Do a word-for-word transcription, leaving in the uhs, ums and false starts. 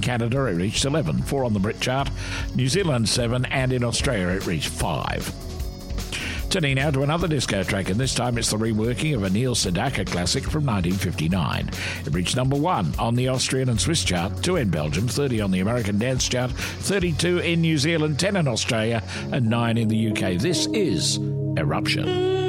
Canada, it reached eleven. four on the Brit chart. New Zealand, seven. And in Australia, it reached five. Turning now to another disco track, and this time it's the reworking of a Neil Sedaka classic from nineteen fifty-nine. It reached number one on the Austrian and Swiss chart, two in Belgium, thirty on the American dance chart, thirty-two in New Zealand, ten in Australia, and nine in the U K. This is Eruption.